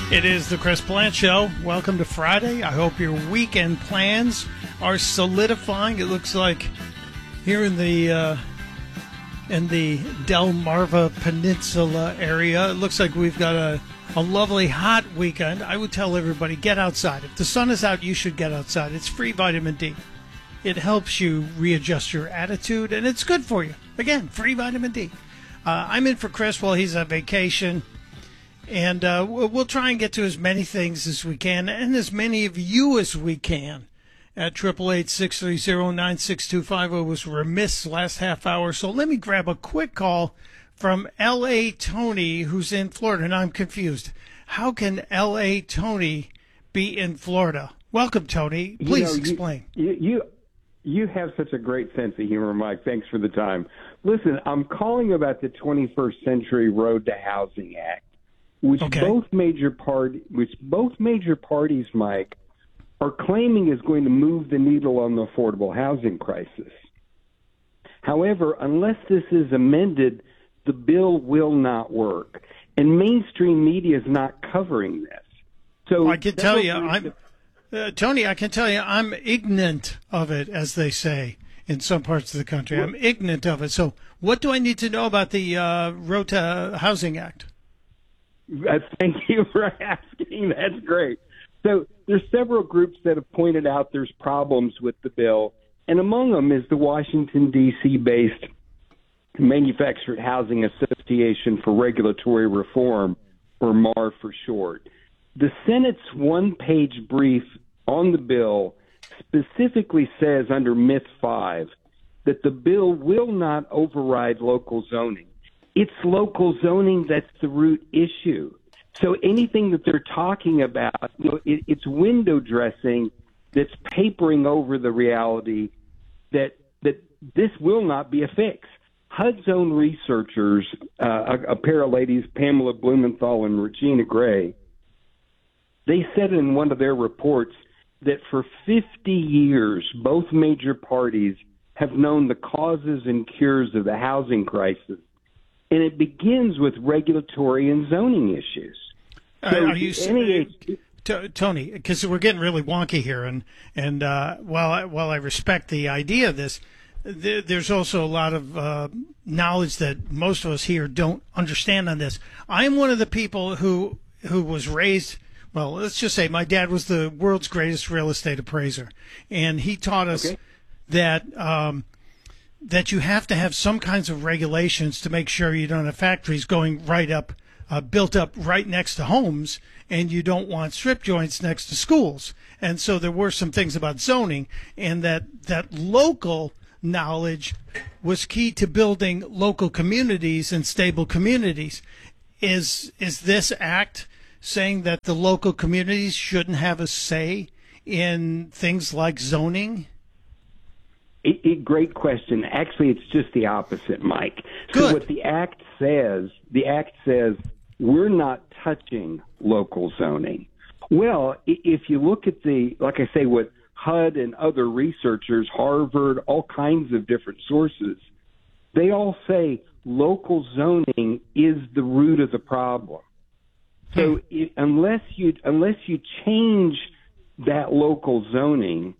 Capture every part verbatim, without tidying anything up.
It is the Chris Plant Show. Welcome to Friday. I hope your weekend plans are solidifying. It looks like here in the uh, in the Delmarva Peninsula area, it looks like we've got a, a lovely hot weekend. I would tell everybody, get outside. If the sun is out, you should get outside. It's free vitamin D. It helps you readjust your attitude, and it's good for you. Again, free vitamin D. Uh, I'm in for Chris while he's on vacation. And uh, we'll try and get to as many things as we can, and as many of you as we can, at eight eight eight, six three zero, nine six two five. I was remiss last half hour, so let me grab a quick call from L A Tony, who's in Florida. And I'm confused. How can L A Tony be in Florida? Welcome, Tony. Please you know, explain. You, you you have such a great sense of humor, Mike. Thanks for the time. Listen, I'm calling about the twenty-first Century Road to Housing Act. Which okay. both major part, which both major parties, Mike, are claiming is going to move the needle on the affordable housing crisis. However, unless this is amended, the bill will not work, and mainstream media is not covering this. So I can tell you, I'm uh, Tony. I can tell you, I'm ignorant of it, as they say in some parts of the country. Well, I'm ignorant of it. So, what do I need to know about the uh, Road to Housing Act? Uh, thank you for asking. That's great. So there's several groups that have pointed out there's problems with the bill, and among them is the Washington, D C-based Manufactured Housing Association for Regulatory Reform, or M A R for short. The Senate's one-page brief on the bill specifically says under Myth five that the bill will not override local zoning. It's local zoning that's the root issue. So anything that they're talking about, you know, it, it's window dressing that's papering over the reality that that this will not be a fix. H U D's own researchers, uh, a, a pair of ladies, Pamela Blumenthal and Regina Gray, they said in one of their reports that for fifty years, both major parties have known the causes and cures of the housing crisis. And it begins with regulatory and zoning issues. So uh, are you N A H- t- Tony? Because we're getting really wonky here, and and uh, while I, while I respect the idea of this, th- there's also a lot of uh, knowledge that most of us here don't understand on this. I'm one of the people who who was raised. Well, let's just say my dad was the world's greatest real estate appraiser, and he taught us okay. that. Um, that you have to have some kinds of regulations to make sure you don't have factories going right up, uh, built up right next to homes, and you don't want strip joints next to schools. And so there were some things about zoning, and that, that local knowledge was key to building local communities and stable communities. Is, is this act saying that the local communities shouldn't have a say in things like zoning? It, it, great question. Actually, it's just the opposite, Mike. Good. So what the act says, the act says we're not touching local zoning. Well, if you look at the, like I say, what H U D and other researchers, Harvard, all kinds of different sources, they all say local zoning is the root of the problem. So hmm. it, unless you unless you change that local zoning,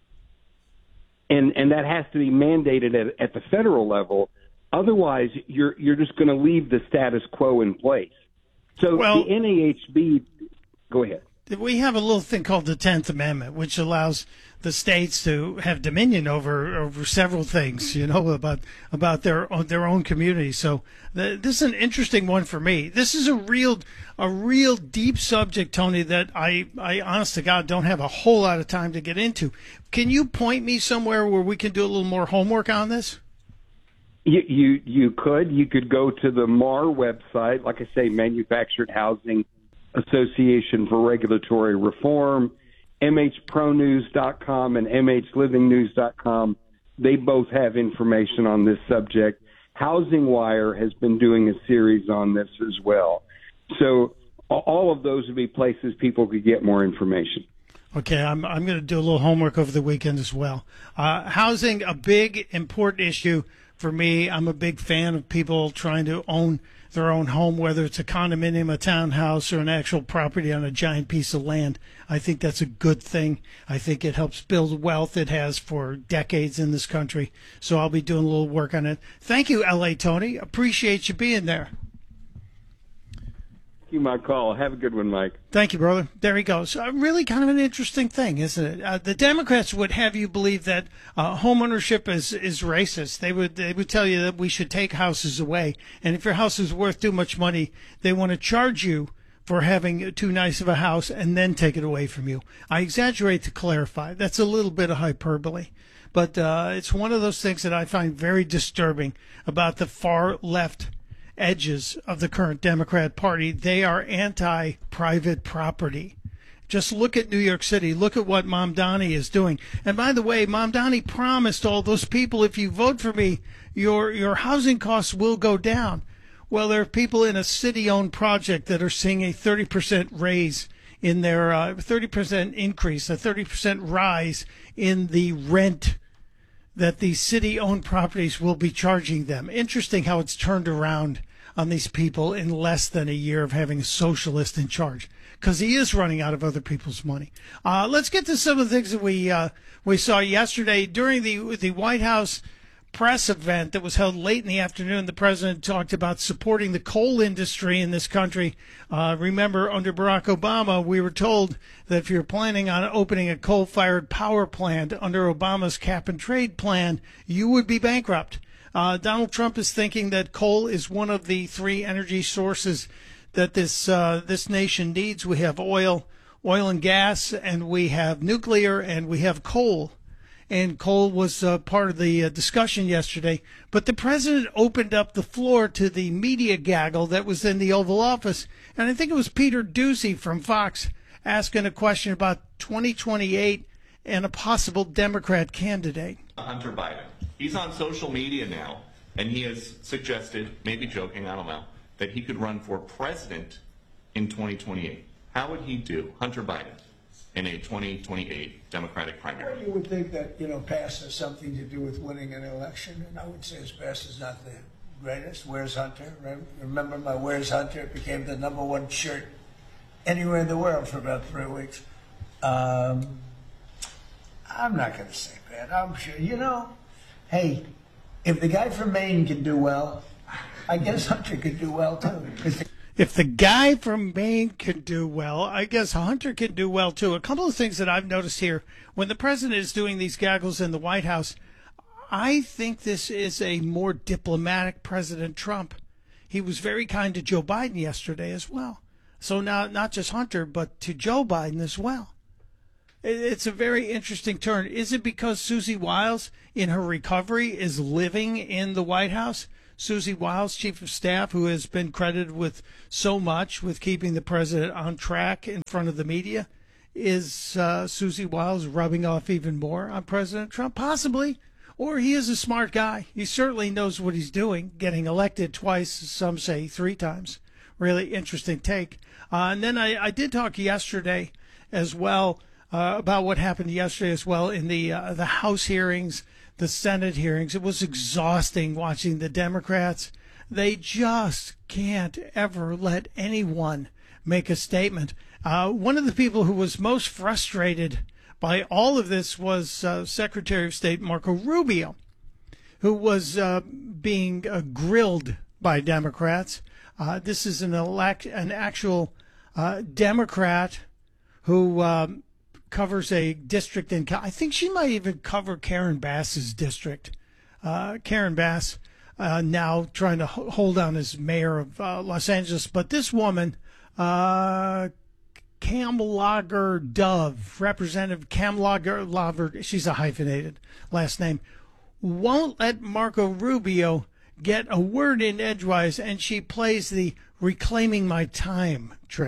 And, and that has to be mandated at, at the federal level. Otherwise, you're you're just going to leave the status quo in place. So well, the N A H B, go ahead. We have a little thing called the tenth Amendment, which allows the states to have dominion over over several things, you know, about about their their own community. So the, this is an interesting one for me. This is a real a real deep subject, Tony, that I, I honest to God don't have a whole lot of time to get into. Can you point me somewhere where we can do a little more homework on this? You you, you could. You could go to the M A R website, like I say, Manufactured Housing Association for Regulatory Reform, M H pro news dot com and M H living news dot com. They both have information on this subject. Housing Wire has been doing a series on this as well. So all of those would be places people could get more information. Okay, I'm I'm going to do a little homework over the weekend as well. Uh, housing, a big, important issue for me. I'm a big fan of people trying to own their own home, whether it's a condominium, a townhouse, or an actual property on a giant piece of land. I think that's a good thing. I think it helps build wealth. It has for decades in this country. So I'll be doing a little work on it. Thank you, L A Tony. Appreciate you being there. You my call. Have a good one, Mike. Thank you, brother. There he goes. Uh, really kind of an interesting thing, isn't it? Uh, the Democrats would have you believe that uh, homeownership is, is racist. They would they would tell you that we should take houses away. And if your house is worth too much money, they want to charge you for having too nice of a house and then take it away from you. I exaggerate to clarify. That's a little bit of hyperbole. But uh, it's one of those things that I find very disturbing about the far left edges of the current Democrat Party. They are anti-private property. Just look at New York City. Look at what Mamdani is doing. And by the way, Mamdani promised all those people, if you vote for me, your your housing costs will go down. Well, there are people in a city-owned project that are seeing a thirty percent raise in their uh, thirty percent increase, a thirty percent rise in the rent that these city-owned properties will be charging them. Interesting how it's turned around on these people in less than a year of having a socialist in charge, because he is running out of other people's money. Uh, let's get to some of the things that we uh, we saw yesterday during the the White House press event that was held late in the afternoon. The president talked about supporting the coal industry in this country. Uh, remember, under Barack Obama, we were told that if you're planning on opening a coal-fired power plant under Obama's cap and trade plan, you would be bankrupt. Uh, Donald Trump is thinking that coal is one of the three energy sources that this uh, this nation needs. We have oil, oil and gas, and we have nuclear, and we have coal. And coal was uh, part of the uh, discussion yesterday. But the president opened up the floor to the media gaggle that was in the Oval Office. And I think it was Peter Doocy from Fox asking a question about twenty twenty-eight and a possible Democrat candidate. Hunter Biden. He's on social media now, and he has suggested, maybe joking, I don't know, that he could run for president in twenty twenty-eight. How would he do, Hunter Biden, in a twenty twenty-eight Democratic primary? Well, you would think that, you know, past has something to do with winning an election, and I would say his past is not the greatest. Where's Hunter? Remember my Where's Hunter? It became the number one shirt anywhere in the world for about three weeks. Um, I'm not going to say that. I'm sure, you know, hey, if the guy from Maine can do well, I guess Hunter could do well too. If the guy from Maine can do well, I guess Hunter can do well too. A couple of things that I've noticed here, when the president is doing these gaggles in the White House, I think this is a more diplomatic President Trump. He was very kind to Joe Biden yesterday as well. So now, not just Hunter, but to Joe Biden as well. It's a very interesting turn. Is it because Susie Wiles, in her recovery, is living in the White House? Susie Wiles, chief of staff, who has been credited with so much with keeping the president on track in front of the media. Is uh, Susie Wiles rubbing off even more on President Trump? Possibly. Or he is a smart guy. He certainly knows what he's doing, getting elected twice, some say three times. Really interesting take. Uh, and then I, I did talk yesterday as well uh, about what happened yesterday as well in the uh, the House hearings, the Senate hearings. It was exhausting watching the Democrats. They just can't ever let anyone make a statement. Uh, one of the people who was most frustrated by all of this was uh, Secretary of State Marco Rubio, who was uh, being uh, grilled by Democrats. Uh, this is an elect, an actual uh, Democrat who um, covers a district in, I think she might even cover Karen Bass's district. Uh, Karen Bass uh, now trying to hold on as mayor of uh, Los Angeles. But this woman, uh, Kamlager Dove, Representative Kamlager Laver, she's a hyphenated last name, won't let Marco Rubio get a word in edgewise, and she plays the reclaiming my time trick.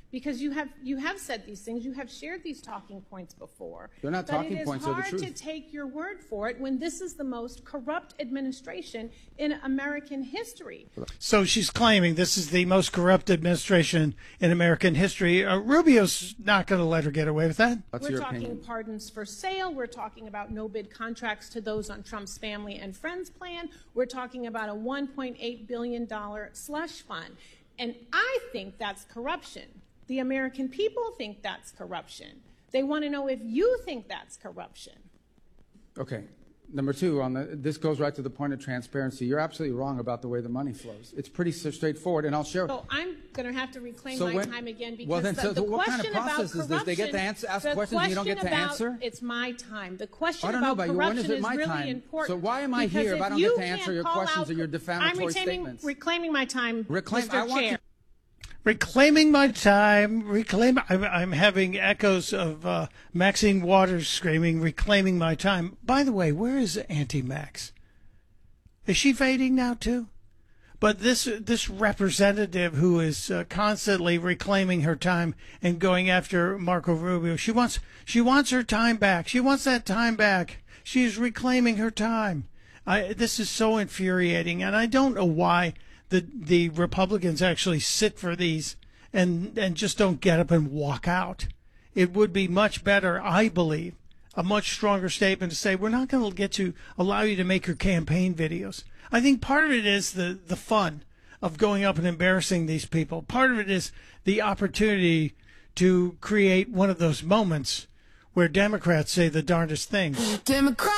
because you have you have said these things, you have shared these talking points before. They're not talking points, they're the truth. But it is hard to take your word for it when this is the most corrupt administration in American history. So she's claiming this is the most corrupt administration in American history. Uh, Rubio's not going to let her get away with that. What's We're your talking opinion? pardons for sale. We're talking about no-bid contracts to those on Trump's family and friends plan. We're talking about a one point eight billion dollars slush fund. And I think that's corruption. The American people think that's corruption. They want to know if you think that's corruption. Okay. Number two, on the, this goes right to the point of transparency. You're absolutely wrong about the way the money flows. It's pretty straightforward, and I'll share. So I'm going to have to reclaim So my when- time again because well, then, the, so the what question kind of process about is this? They get to answer- ask the questions and you don't get to question about- answer? It's my time. The question I don't know about about you. When corruption is it my really time? important. So why am I because here if I don't you get to answer can't your call questions out or your co- defamatory I'm reclaiming, statements? reclaiming my time, Reclaim- Mister I want Chair. you- Reclaiming my time, reclaim. I'm, I'm having echoes of uh, Maxine Waters screaming, "Reclaiming my time." By the way, where is Auntie Max? Is she fading now too? But this this representative who is uh, constantly reclaiming her time and going after Marco Rubio, she wants she wants her time back. She wants that time back. She's reclaiming her time. I, this is so infuriating, and I don't know why the the Republicans actually sit for these and and just don't get up and walk out. It would be much better, I believe, a much stronger statement to say, we're not going to get to allow you to make your campaign videos. I think part of it is the, the fun of going up and embarrassing these people. Part of it is the opportunity to create one of those moments where Democrats say the darndest things. Democrat.